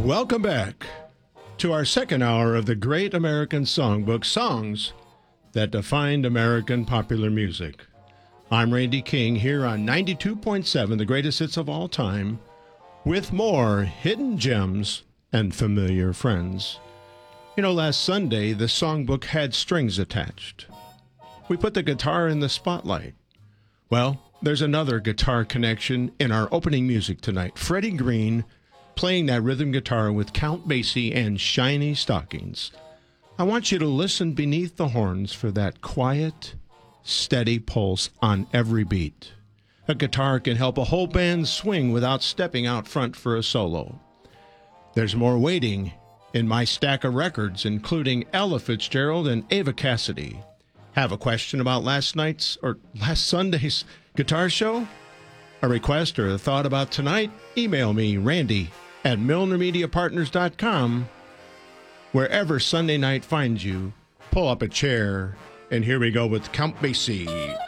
Welcome back to our second hour of the Great American Songbook, songs that defined American popular music. I'm Randy King here on 92.7, the greatest hits of all time, with more hidden gems and familiar friends. You know, last Sunday, the songbook had strings attached. We put the guitar in the spotlight. Well, there's another guitar connection in our opening music tonight. Freddie Green playing that rhythm guitar with Count Basie and Shiny Stockings. I want you to listen beneath the horns for that quiet, steady pulse on every beat. A guitar can help a whole band swing without stepping out front for a solo. There's more waiting in my stack of records, including Ella Fitzgerald and Ava Cassidy. Have a question about last Sunday's guitar show? A request or a thought about tonight? Email me, randy@milnermediapartners.com. Wherever Sunday night finds you, pull up a chair, and here we go with Count Basie.